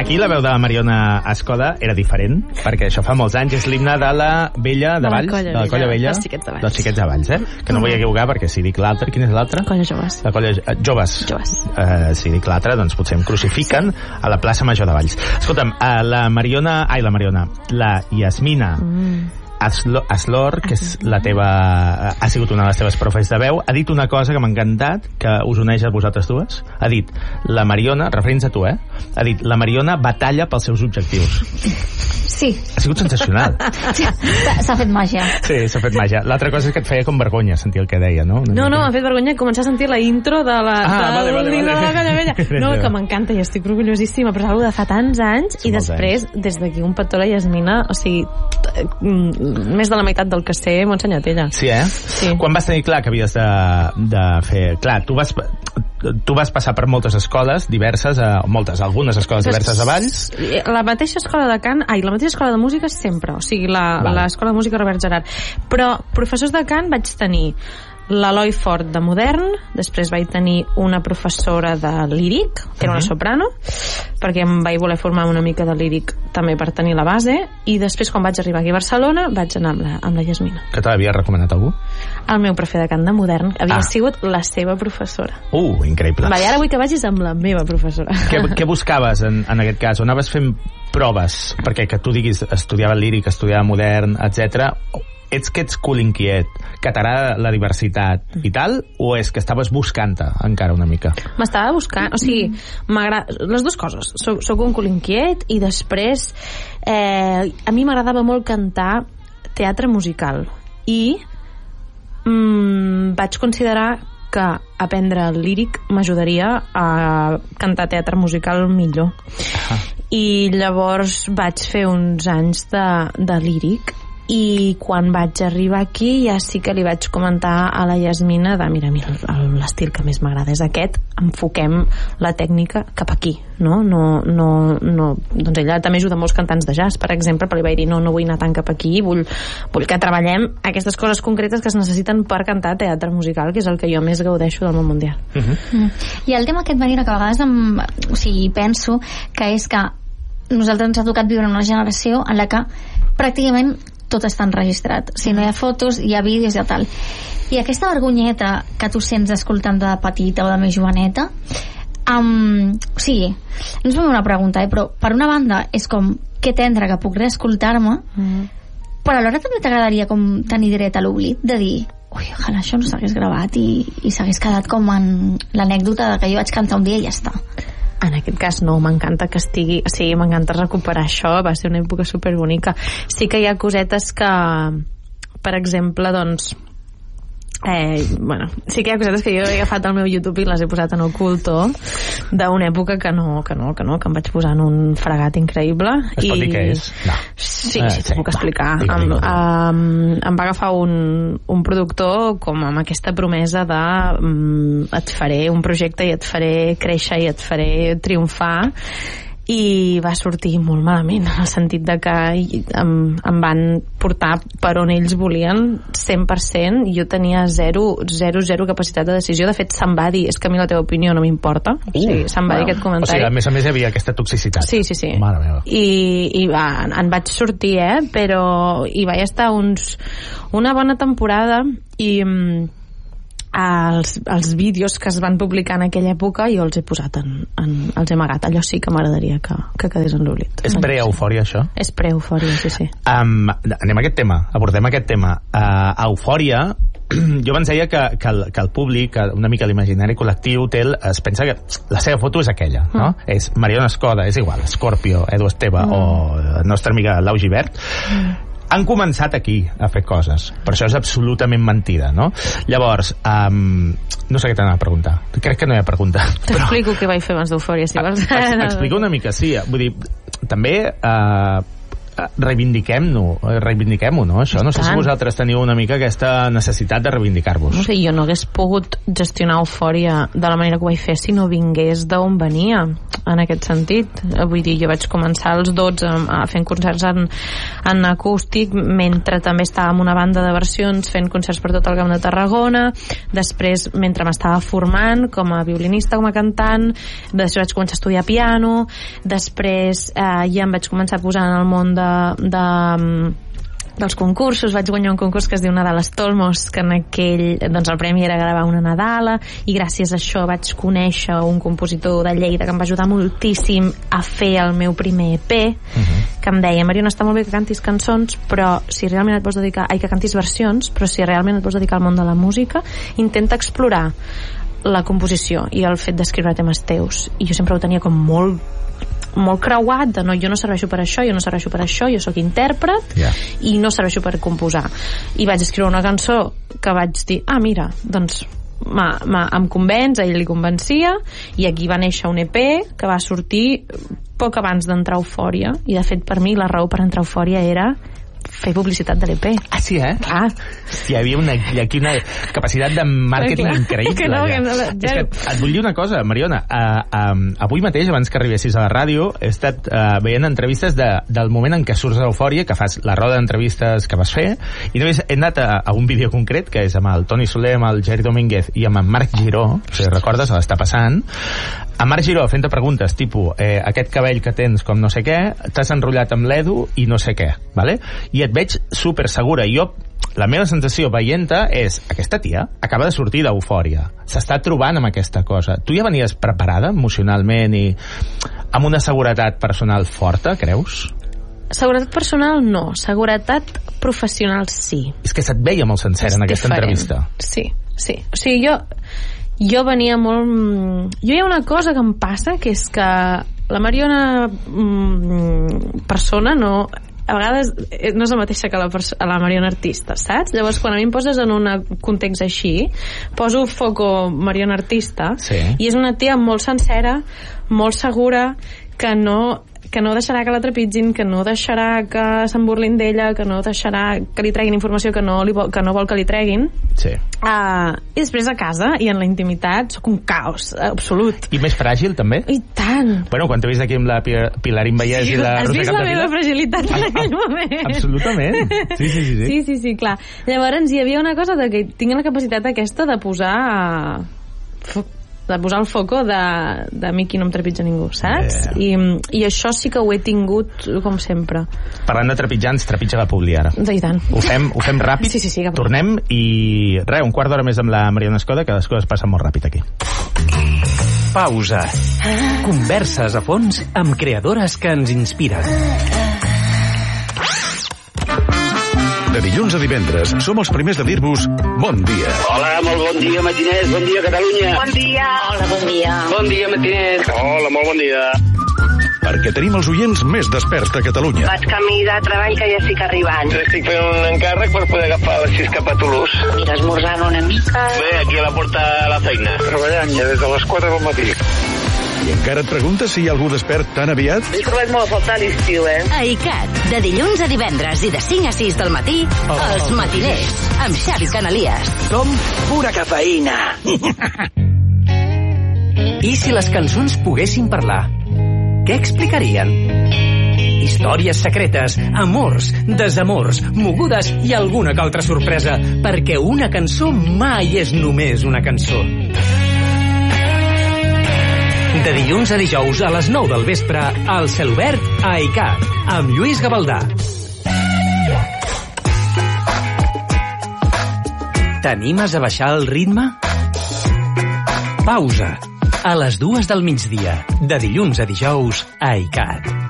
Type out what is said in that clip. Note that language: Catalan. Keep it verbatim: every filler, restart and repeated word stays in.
aquí la veu de la Mariona Escoda era diferent, perquè això fa molts anys, és l'himne de la Vella de Valls, de la Colla Vella, dels Xiquets de Valls. dels Xiquets de Valls, eh? Que no vull equivocar, perquè si dic l'altre, quin és l'altre? Colla Joves. La Colla uh, Joves. Joves. Uh, si dic l'altre, doncs potser em crucifiquen a la plaça Major de Valls. Escolta'm, uh, la Mariona, ai, la Mariona, la Yasmina mm. Aslor, que és la teva, ha sigut una de les teves profes de veu, ha dit una cosa que m'ha encantat, que us uneix a vosaltres dues. Ha dit, la Mariona, referents a tu, eh? Ha dit, la Mariona batalla pels seus objectius. Sí. Ha sigut sensacional. S'ha fet màgia. Sí, s'ha fet màgia. L'altra cosa és que et feia com vergonya sentir el que deia, no? No, no, m'ha fet vergonya començar a sentir la intro de la, ah, de vale, vale, l'himne vale. de la Colla Vella. No, que m'encanta i estic orgullosíssima, però és una cosa de fa tants anys i després, anys. des d'aquí un petó a la Yasmina, o sigui, més de la meitat del que sé m'ho ha ensenyat ella. Sí, eh? Sí. Quan vas tenir clar que havies de, de fer... Clar, tu vas, tu vas passar per moltes escoles diverses, a, moltes, algunes escoles diverses a Valls. La mateixa escola de cant, ai, la mateixa escola de música sempre, o sigui, l'escola de música Robert Gerard. Però professors de cant vaig tenir l'Eloi Fort de modern, després vaig tenir una professora de líric, que era una soprano, perquè em vaig voler formar una mica de líric també per tenir la base, i després quan vaig arribar aquí a Barcelona vaig anar amb la, amb la Yasmina. Que te l'havia recomanat algú? El meu profe de cant de modern havia ah. sigut la seva professora. Uh, increïble. Va, i ara vull que vagis amb la meva professora. Què, què buscaves en, en aquest cas? On anaves fent proves? Perquè que tu diguis estudiava líric, estudiava modern, etcètera. Ets que ets cool inquiet, que t'agrada la diversitat i tal, o és que estaves buscant-te encara una mica? M'estava buscant, o sigui, m'agrada les dues coses. Soc, soc un cool inquiet i després eh, a mi m'agradava molt cantar teatre musical i mm, vaig considerar que aprendre el líric m'ajudaria a cantar teatre musical millor. Ah. I llavors vaig fer uns anys de, de líric i quan vaig arribar aquí ja sí que li vaig comentar a la Yasmina de mira, mira, l'estil que més m'agrada és aquest, enfoquem la tècnica cap aquí, no? No, no, no. Doncs ella també ajuda molts cantants de jazz, per exemple, però li vaig dir no, no vull anar tant cap aquí, vull, vull que treballem aquestes coses concretes que es necessiten per cantar teatre musical, que és el que jo més gaudeixo del món mundial. Uh-huh. Mm. I el tema aquest, Marina, que a vegades em, o sigui, penso que és que nosaltres ens ha tocat viure en una generació en la que pràcticament tot està enregistrat. Si no hi ha fotos, hi ha vídeos i tal. I aquesta vergonyeta que tu sents escoltant de petita o de més joveneta, um, o sigui, no és una pregunta, eh, però per una banda és com que tendre que puc reescoltar-me, mm. però alhora també t'agradaria com tenir dret a l'oblit de dir ui, ojalà això no s'hagués gravat i, i s'hagués quedat com en l'anècdota de que jo vaig cantar un dia i ja està. En aquest cas no, m'encanta que estigui, o sigui, m'encanta recuperar això, va ser una època superbonica. Sí que hi ha cosetes que, per exemple, doncs eh, bueno, sí que hi ha cosetes que jo he agafat al meu YouTube i les he posat en oculto d'una època que no, que no, que no, que em vaig posar en un fregat increïble. Es pot dir què és? No. Sí, eh, sí, t'ho sí, puc explicar. Va, em, em, em va agafar un, un productor com amb aquesta promesa de um, et faré un projecte i et faré créixer i et faré triomfar, i va sortir molt malament en el sentit de que em, em van portar per on ells volien cent per cent i jo tenia zero, zero, zero capacitat de decisió. De fet se'm va dir, és que a mi la teva opinió no m'importa, uh, o sigui, se'm va wow. dir aquest comentari. O sigui, a més a més hi havia aquesta toxicitat. Sí, sí, sí. Mare meva. I, i va, en vaig sortir, eh? Però hi vaig estar uns, una bona temporada i els, els vídeos que es van publicar en aquella època jo els he posat en, en, els he amagat. Allò sí que m'agradaria que, que quedés en l'oblit. És pre-eufòria, això? És pre-eufòria, sí, sí. Um, anem a aquest tema, abordem aquest tema. Uh, eufòria, jo abans deia que, que, el, que el públic, una mica l'imaginari col·lectiu, té el, es pensa que la seva foto és aquella, no? Mm. És Mariona Escoda, és igual, Scorpio, Edu Esteve mm. o la nostra amiga Lau Gibert. Mm. Han començat aquí a fer coses, però això és absolutament mentida, no? Llavors, um, no sé què t'anava a preguntar, crec que no hi ha pregunta. T'explico però... què vaig fer abans d'eufòria, si vols. Explica una mica, sí, vull dir, també uh, reivindiquem-ho, reivindiquem-ho, no? Això, no sé si vosaltres teniu una mica aquesta necessitat de reivindicar-vos. No sé, jo no hagués pogut gestionar eufòria de la manera que ho vaig fer si no vingués d'on venia. en aquest sentit. Vull dir, jo vaig començar als dotze a fent concerts en, en acústic, mentre també estava en una banda de versions fent concerts per tot el Camp de Tarragona. Després, mentre m'estava formant com a violinista, com a cantant, després vaig començar a estudiar piano, després eh, ja em vaig començar a posar en el món de, de dels concursos. Vaig guanyar un concurs que es diu Nadal Estolmos, que en aquell, doncs el premi era gravar una Nadala, i gràcies a això vaig conèixer un compositor de Lleida que em va ajudar moltíssim a fer el meu primer E P, uh-huh. que em deia: Mariona, està molt bé que cantis cançons, però si realment et vols dedicar, ai, que cantis versions, però si realment et vols dedicar al món de la música, intenta explorar la composició i el fet d'escriure temes teus. I jo sempre ho tenia com molt molt creuat de no, jo no serveixo per això, jo no serveixo per això, jo sóc intèrpret, yeah. i no serveixo per composar. I vaig escriure una cançó que vaig dir, ah, mira, doncs ma, ma, em convenç, a ell li convencia, i aquí va néixer un E P que va sortir poc abans d'entrar a Eufòria, i de fet per mi la raó per entrar a Eufòria era fer publicitat de l'E P. Ah, sí, eh? Ah. Hi havia una, aquí una capacitat de màrqueting increïble. Que no, que no, ja. És que et vull dir una cosa, Mariona. Uh, um, avui mateix, abans que arribessis a la ràdio, he estat uh, veient entrevistes de, del moment en què surts d'Eufòria, que fas la roda d'entrevistes que vas fer, i només he anat a, a un vídeo concret, que és amb el Toni Soler, amb el Jerry Domínguez i amb en Marc Giró, si recordes, se l'està passant, a Marc Giró fent-te preguntes, tipus, eh, aquest cabell que tens com no sé què, t'has enrotllat amb l'Edu i no sé què, vale? I et veig super segura. Jo, la meva sensació veient-te és, aquesta tia acaba de sortir d'Eufòria, s'està trobant amb aquesta cosa. Tu ja venies preparada emocionalment i amb una seguretat personal forta, creus? Seguretat personal no, seguretat professional sí. És que se't veia molt sencera en aquesta diferent. Entrevista. Sí, sí. O sigui, jo jo venia molt... Jo hi ha una cosa que em passa, que és que la Mariona mm, persona no... a vegades no és la mateixa que la, a la Mariona artista, saps? Llavors quan a mi em poses en un context així, poso foco Mariona artista, sí. I és una tia molt sincera, molt segura, que no que no deixarà que la trepitgin, que no deixarà que se'n burlin d'ella, que no deixarà que li treguin informació que no, li vol, que no vol que li treguin. Sí. Uh, I després a casa i en la intimitat sóc un caos absolut. I més fràgil, també? I tant. Bueno, quan t'he vist aquí amb la Pilarín Vallès sí, i la Rosa Capdevila... Has vist la meva fragilitat en aquell ah, moment? Absolutament. Sí, sí, sí, sí. Sí, sí, sí, clar. Llavors hi havia una cosa de que tinc la capacitat aquesta de posar... de posar el foco de, de mi qui no em trepitja ningú, saps? Yeah. I, I això sí que ho he tingut com sempre. Parlant de trepitjar, ens trepitja la Publi ara. I tant. Ho fem, ho fem ràpid, sí, sí, sí, tornem i res, un quart d'hora més amb la Mariona Escoda, que les coses passen molt ràpid aquí. Pausa. Converses a fons amb creadores que ens inspiren. De dilluns a divendres som els primers de dir-vos bon dia. Hola, molt bon dia, matiners. Bon dia, Catalunya. Bon dia. Hola, bon dia. Bon dia, matiners. Hola, molt bon dia. Perquè tenim els oients més desperts de Catalunya. Vaig camí de treball que ja estic arribant. Estic fent un encàrrec per poder agafar les sis cap a Toulouse. Mira, esmorzant una mica. Bé, aquí a la porta de la feina. Treballant ja des de les quatre del matí. I encara et preguntes si hi ha algú despert tan aviat? He trobat molt a faltar l'estiu, eh? A I C A T, de dilluns a divendres i de cinc a sis del matí, oh, Els Matiners, amb Xavi Canalies. Som pura cafeïna. I si les cançons poguessin parlar, què explicarien? Històries secretes, amors, desamors, mogudes i alguna que altra sorpresa, perquè una cançó mai és només una cançó. De dilluns a dijous a les nou del vespre, al Celobert a I C A T, amb Lluís Gavaldà. T'animes a baixar el ritme? Pausa. A les dues del migdia, de dilluns a dijous a I C A T.